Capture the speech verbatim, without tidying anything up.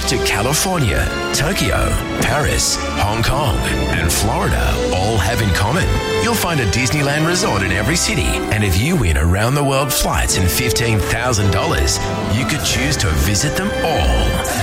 to California, Tokyo, Paris, Hong Kong, and Florida all have in common. You'll find a Disneyland resort in every city, and if you win around-the-world flights and fifteen thousand dollars, you could choose to visit them all.